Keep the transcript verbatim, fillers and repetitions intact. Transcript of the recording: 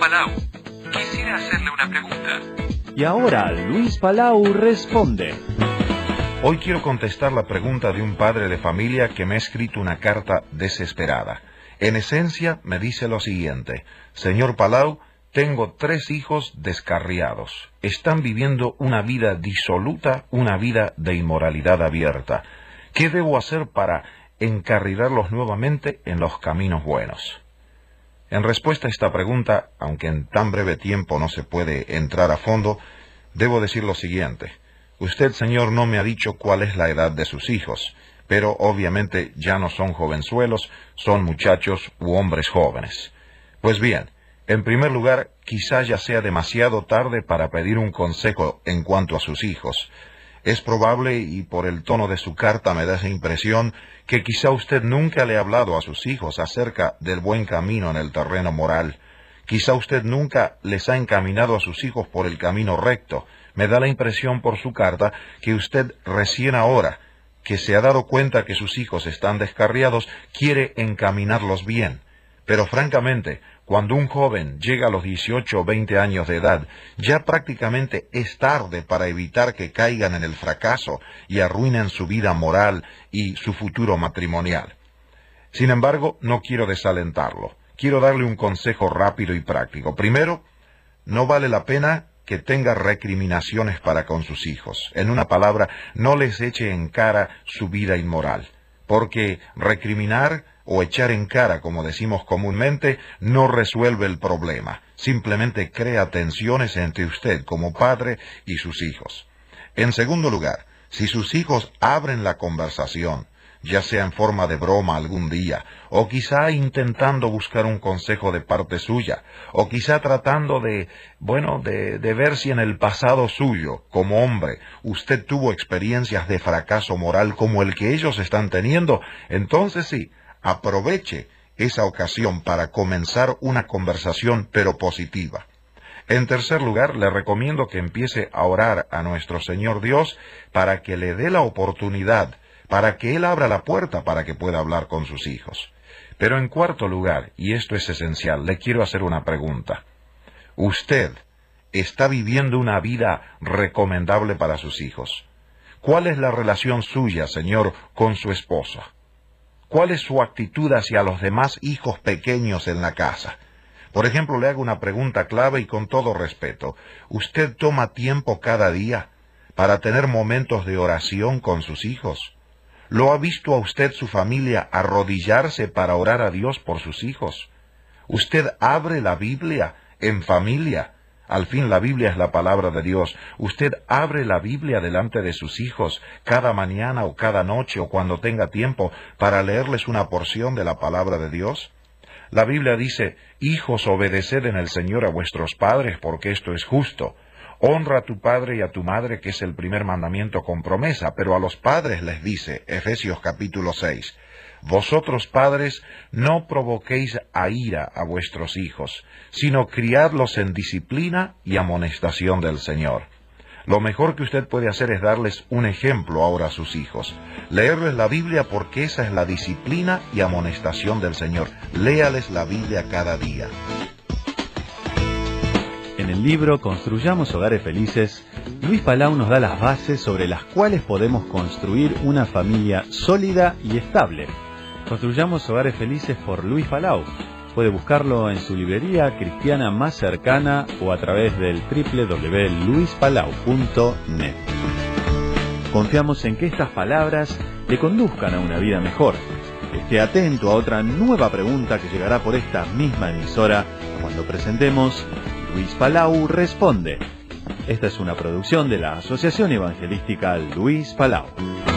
Palau. Quisiera hacerle una pregunta. Y ahora Luis Palau responde. Hoy quiero contestar la pregunta de un padre de familia que me ha escrito una carta desesperada. En esencia me dice lo siguiente: señor Palau, tengo tres hijos descarriados. Están viviendo una vida disoluta, una vida de inmoralidad abierta. ¿Qué debo hacer para encarrilarlos nuevamente en los caminos buenos? En respuesta a esta pregunta, aunque en tan breve tiempo no se puede entrar a fondo, debo decir lo siguiente. Usted, señor, no me ha dicho cuál es la edad de sus hijos, pero obviamente ya no son jovenzuelos, son muchachos u hombres jóvenes. Pues bien, en primer lugar, quizá ya sea demasiado tarde para pedir un consejo en cuanto a sus hijos. Es probable, y por el tono de su carta me da esa impresión, que quizá usted nunca le ha hablado a sus hijos acerca del buen camino en el terreno moral. Quizá usted nunca les ha encaminado a sus hijos por el camino recto. Me da la impresión por su carta que usted recién ahora, que se ha dado cuenta que sus hijos están descarriados, quiere encaminarlos bien. Pero francamente, cuando un joven llega a los dieciocho o veinte años de edad, ya prácticamente es tarde para evitar que caigan en el fracaso y arruinen su vida moral y su futuro matrimonial. Sin embargo, no quiero desalentarlo. Quiero darle un consejo rápido y práctico. Primero, no vale la pena que tenga recriminaciones para con sus hijos. En una palabra, no les eche en cara su vida inmoral, porque recriminar o echar en cara, como decimos comúnmente, no resuelve el problema. Simplemente crea tensiones entre usted como padre y sus hijos. En segundo lugar, si sus hijos abren la conversación, ya sea en forma de broma algún día, o quizá intentando buscar un consejo de parte suya, o quizá tratando de, bueno, de, de ver si en el pasado suyo, como hombre, usted tuvo experiencias de fracaso moral como el que ellos están teniendo, entonces sí, aproveche esa ocasión para comenzar una conversación, pero positiva. En tercer lugar, le recomiendo que empiece a orar a nuestro Señor Dios para que le dé la oportunidad, para que Él abra la puerta para que pueda hablar con sus hijos. Pero en cuarto lugar, y esto es esencial, le quiero hacer una pregunta. ¿Usted está viviendo una vida recomendable para sus hijos? ¿Cuál es la relación suya, señor, con su esposa? ¿Cuál es su actitud hacia los demás hijos pequeños en la casa? Por ejemplo, le hago una pregunta clave y con todo respeto. ¿Usted toma tiempo cada día para tener momentos de oración con sus hijos? ¿Lo ha visto a usted su familia arrodillarse para orar a Dios por sus hijos? ¿Usted abre la Biblia en familia? Al fin la Biblia es la palabra de Dios. ¿Usted abre la Biblia delante de sus hijos cada mañana o cada noche o cuando tenga tiempo para leerles una porción de la palabra de Dios? La Biblia dice: hijos, obedeced en el Señor a vuestros padres, porque esto es justo. Honra a tu padre y a tu madre, que es el primer mandamiento con promesa, pero a los padres les dice, Efesios capítulo seis, vosotros padres no provoquéis a ira a vuestros hijos, sino criadlos en disciplina y amonestación del Señor. Lo mejor que usted puede hacer es darles un ejemplo ahora a sus hijos. Leerles la Biblia porque esa es la disciplina y amonestación del Señor. Léales la Biblia cada día. En el libro Construyamos Hogares Felices, Luis Palau nos da las bases sobre las cuales podemos construir una familia sólida y estable. Construyamos Hogares Felices por Luis Palau. Puede buscarlo en su librería cristiana más cercana o a través del doble u doble u doble u punto luis palau punto net. Confiamos en que estas palabras le conduzcan a una vida mejor. Esté atento a otra nueva pregunta que llegará por esta misma emisora cuando presentemos Luis Palau Responde. Esta es una producción de la Asociación Evangelística Luis Palau.